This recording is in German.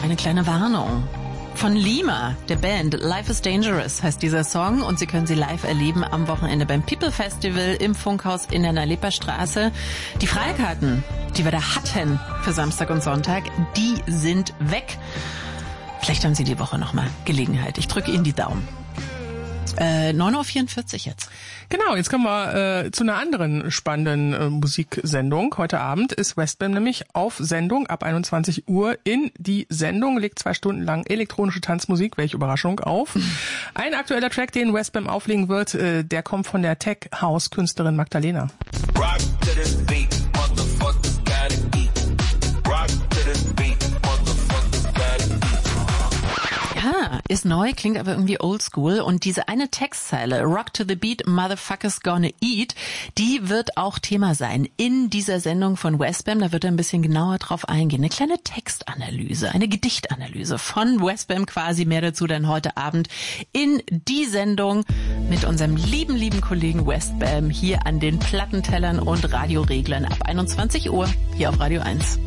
eine kleine Warnung. Von Lima, der Band. Life is Dangerous heißt dieser Song und Sie können sie live erleben am Wochenende beim People Festival im Funkhaus in der Nalepa-Straße. Die Freikarten, die wir da hatten für Samstag und Sonntag, die sind weg. Vielleicht haben Sie die Woche nochmal Gelegenheit. Ich drücke Ihnen die Daumen. 9.44 Uhr jetzt. Genau, jetzt kommen wir zu einer anderen spannenden Musiksendung. Heute Abend ist Westbam nämlich auf Sendung ab 21 Uhr in die Sendung, legt 2 Stunden lang elektronische Tanzmusik, welche Überraschung, auf. Ein aktueller Track, den Westbam auflegen wird, der kommt von der Tech-House-Künstlerin Magdalena. Rock to the beat, motherfuckers gotta eat. Rock to the beat, motherfuckers gotta eat. Ja, ist neu, klingt aber irgendwie oldschool. Und diese eine Textzeile, Rock to the Beat, Motherfuckers Gonna Eat, die wird auch Thema sein in dieser Sendung von Westbam. Da wird er ein bisschen genauer drauf eingehen. Eine kleine Textanalyse, eine Gedichtanalyse von Westbam quasi. Mehr dazu dann heute Abend in die Sendung mit unserem lieben Kollegen Westbam hier an den Plattentellern und Radioreglern ab 21 Uhr hier auf Radio 1.